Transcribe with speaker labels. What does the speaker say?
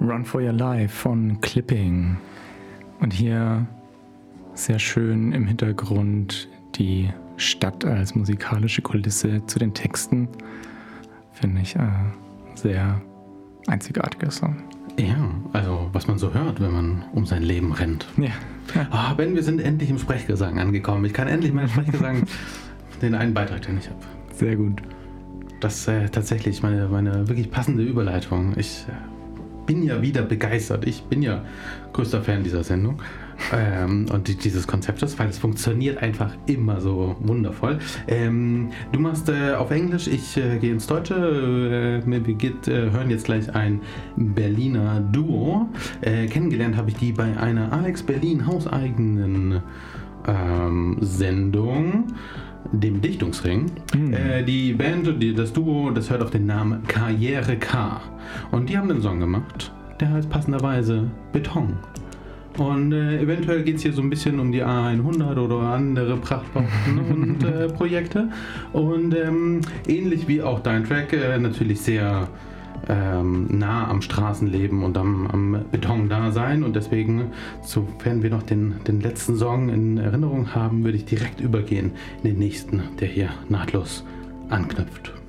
Speaker 1: Run for Your Life von Clipping. Und hier sehr schön im Hintergrund die Stadt als musikalische Kulisse zu den Texten. Finde ich sehr einzigartiger Song.
Speaker 2: Ja, also was man so hört, wenn man um sein Leben rennt.
Speaker 1: Ja.
Speaker 2: Ah, Ben, wir sind endlich im Sprechgesang angekommen. Ich kann endlich meinen Sprechgesang, den einen Beitrag, den ich habe.
Speaker 1: Sehr gut.
Speaker 2: Das ist tatsächlich meine wirklich passende Überleitung. Ich bin ja wieder begeistert. Ich bin ja größter Fan dieser Sendung und dieses Konzeptes, weil es funktioniert einfach immer so wundervoll. Du machst auf Englisch, ich gehe ins Deutsche. Wir hören jetzt gleich ein Berliner Duo. Kennengelernt habe ich die bei einer Alex Berlin hauseigenen Sendung, dem Dichtungsring. Die Band, das Duo, das hört auf den Namen Karriere K. Und die haben einen Song gemacht, der heißt passenderweise Beton. Und eventuell geht es hier so ein bisschen um die A100 oder andere Prachtbauten und Projekte. Und ähnlich wie auch dein Track, natürlich sehr nah am Straßenleben und am Beton da sein. Und deswegen, sofern wir noch den letzten Song in Erinnerung haben, würde ich direkt übergehen in den nächsten, der hier nahtlos anknüpft.